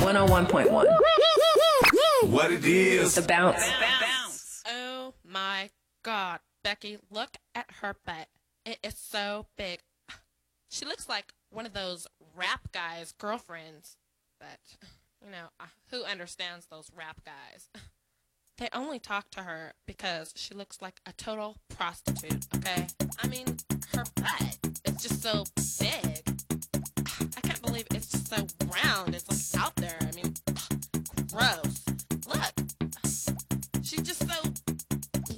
101.1. What it is. The Bounce. Oh my God, Becky, look at her butt. It is so big. She looks like one of those rap guys' girlfriends. But, who understands those rap guys? They only talk to her because she looks like a total prostitute, okay? I mean, her butt is just so big. I can't believe it's just so round. It's like